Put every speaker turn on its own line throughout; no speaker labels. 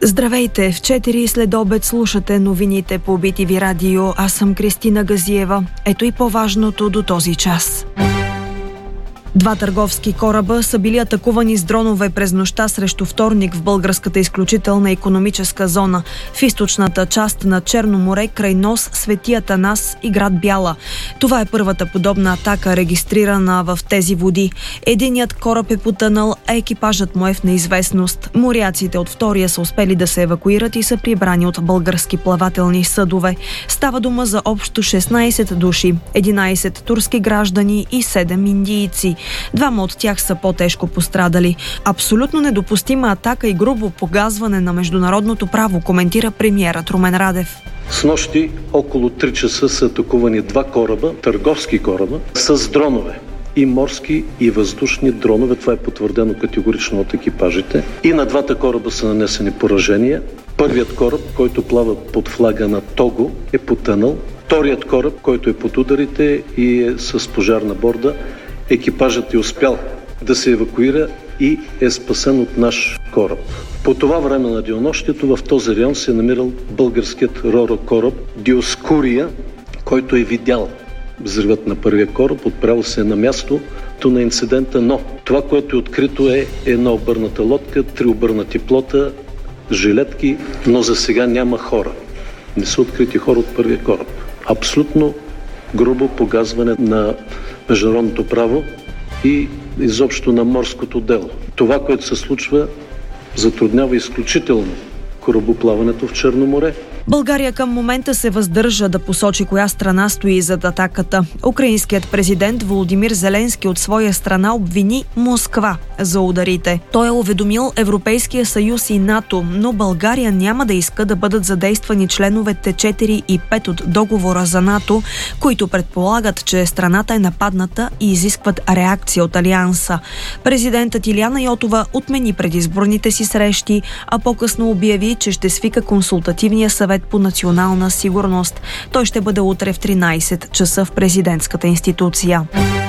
Здравейте! В 4 след обед слушате новините по BTV Радио. Аз съм Кристина Газиева. Ето и по-важното до този час. 2 търговски кораба са били атакувани с дронове през нощта срещу вторник в българската изключителна икономическа зона в източната част на Черно море край нос Свети Атанас и град Бяла. Това е първата подобна атака, регистрирана в тези води. Единият кораб е потънал, а екипажът му е в неизвестност. Моряците от втория са успели да се евакуират и са прибрани от български плавателни съдове. Става дума за общо 16 души, 11 турски граждани и 7 индийци. 2 от тях са по-тежко пострадали. Абсолютно недопустима атака и грубо погазване на международното право, коментира премиерът Румен Радев.
Снощи около 3 часа са атакувани 2 кораба, търговски кораба, с дронове. И морски, и въздушни дронове. Това е потвърдено категорично от екипажите. И на 2 кораба са нанесени поражения. Първият кораб, който плава под флага на Того, е потънал. Вторият кораб, който е под ударите и е с пожар на борда, екипажът е успял да се евакуира и е спасен от наш кораб. По това време на денонощието в този район се е намирал българският ро-ро кораб Диоскурия, който е видял взривът на първия кораб, отправил се на мястото на инцидента, но това, което е открито, е една обърната лодка, 3 обърнати плота, жилетки, но за сега няма хора. Не са открити хора от първия кораб. Абсолютно грубо погазване на международното право и изобщо на морското дело. Това, което се случва, затруднява изключително корабоплаването в Черно море.
България към момента се въздържа да посочи коя страна стои зад атаката. Украинският президент Володимир Зеленски от своя страна обвини Москва за ударите. Той е уведомил Европейския съюз и НАТО, но България няма да иска да бъдат задействани членовете 4 и 5 от договора за НАТО, които предполагат, че страната е нападната и изискват реакция от Алианса. Президентът Илияна Йотова отмени предизборните си срещи, а по-късно обяви, че ще свика консултативния съвет по национална сигурност. Той ще бъде утре в 13 часа в президентската институция.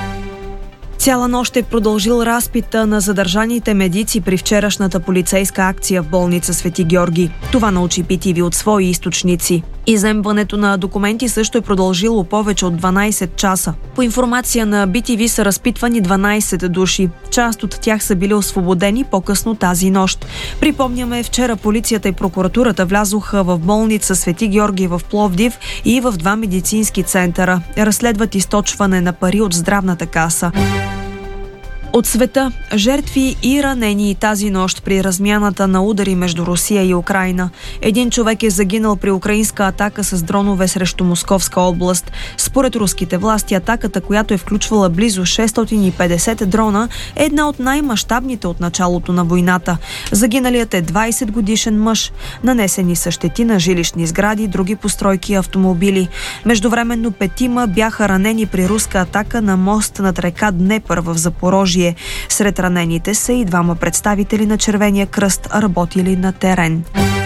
Цяла нощ е продължил разпита на задържаните медици при вчерашната полицейска акция в болница Свети Георги. Това научи BTV от свои източници. Изземването на документи също е продължило повече от 12 часа. По информация на BTV са разпитвани 12 души. Част от тях са били освободени по-късно тази нощ. Припомняме, вчера полицията и прокуратурата влязоха в болница Свети Георги в Пловдив и в 2 медицински центъра. Разследват източване на пари от здравната каса. От света, жертви и ранени тази нощ при размяната на удари между Русия и Украйна. 1 човек е загинал при украинска атака с дронове срещу Московска област. Според руските власти, атаката, която е включвала близо 650 дрона, е една от най-мащабните от началото на войната. Загиналият е 20-годишен мъж. Нанесени са щети на жилищни сгради, други постройки и автомобили. Междувременно 5 бяха ранени при руска атака на мост над река Днепър в Запорожие. Сред ранените са и 2 представители на Червения кръст, работили на терен.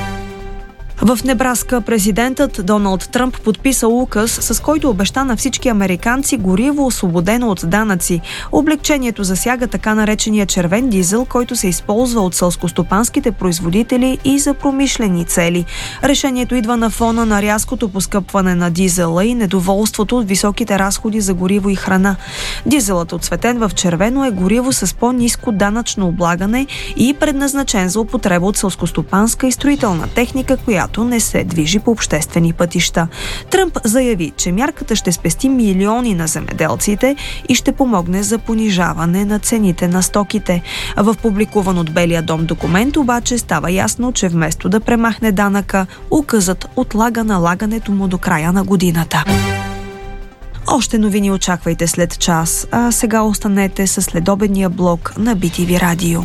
В Небраска президентът Доналд Тръмп подписа указ, с който обеща на всички американци гориво, освободено от данъци. Облегчението засяга така наречения червен дизел, който се използва от селскостопанските производители и за промишлени цели. Решението идва на фона на рязкото поскъпване на дизела и недоволството от високите разходи за гориво и храна. Дизелът, отцветен в червено, е гориво с по-ниско данъчно облагане и предназначен за употреба от селскостопанска и строителна техника, която не се движи по обществени пътища. Тръмп заяви, че мярката ще спести милиони на земеделците и ще помогне за понижаване на цените на стоките. В публикуван от Белия дом документ обаче става ясно, че вместо да премахне данъка, указът отлага налагането му до края на годината. Още новини очаквайте след час, а сега останете със следобедния блок на BTV Радио.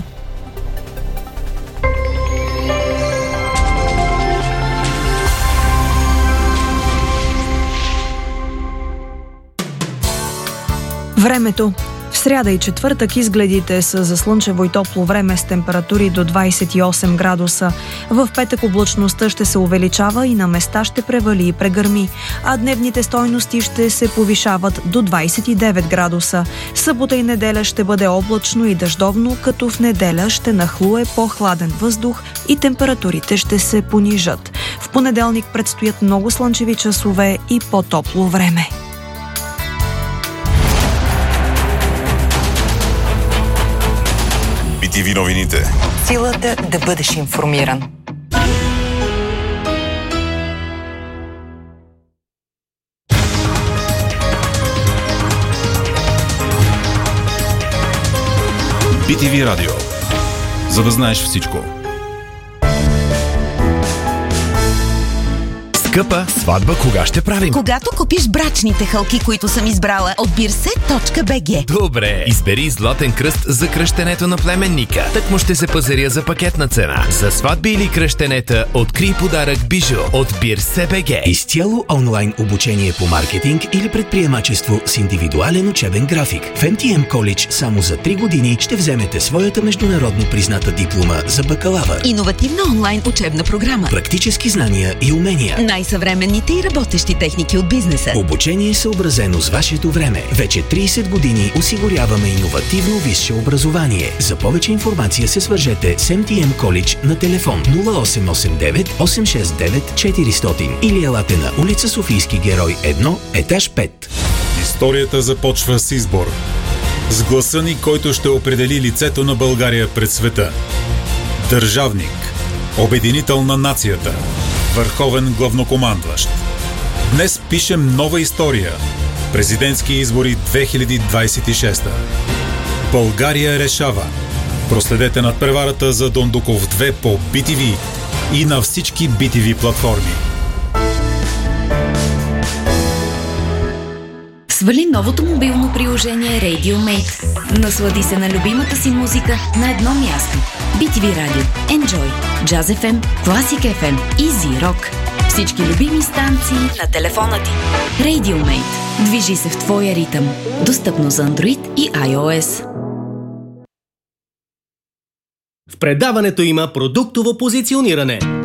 Времето. В сряда и четвъртък изгледите са за слънчево и топло време с температури до 28 градуса. В петък облачността ще се увеличава и на места ще превали и прегърми, а дневните стойности ще се повишават до 29 градуса. Събота и неделя ще бъде облачно и дъждовно, като в неделя ще нахлуе по-хладен въздух и температурите ще се понижат. В понеделник предстоят много слънчеви часове и по-топло време.
BTV новините.
Силата да бъдеш информиран.
BTV радио. За да знаеш всичко.
Скъпа, сватба кога ще правим?
Когато купиш брачните хълки, които съм избрала от birset.bg.
Добре, избери златен кръст за кръщенето на племенника. Так му ще се пазаря за пакетна цена. За сватби или кръщенета, открий подарък бижу от birset.bg.
Изцяло онлайн обучение по маркетинг или предприемачество с индивидуален учебен график. В MTM College само за 3 години ще вземете своята международно призната диплома за бакалавър.
Иновативна онлайн учебна програма.
Практически знания и умения.
Най-съвременните и работещи техники от бизнеса.
Обучение съобразено с вашето време. Вече 30 години осигуряваме иновативно висше образование. За повече информация се свържете с MTM College на телефон 0889 869 400 или елате на улица Софийски герой 1, етаж 5.
Историята започва с избор. С гласа ни, който ще определи лицето на България пред света. Държавник. Обединител на нацията. Върховен главнокомандващ. Днес пишем нова история. Президентски избори 2026. България решава. Проследете надпреварата за Дондуков 2 по BTV и на всички BTV платформи.
Свали новото мобилно приложение RadioMate. Наслади се на любимата си музика на едно място. BTV Radio, Enjoy, Jazz FM, Classic FM и Z-Rock. Всички любими станции на телефона ти. RadioMate. Движи се в твоя ритъм. Достъпно за Android и iOS.
В предаването има продуктово позициониране.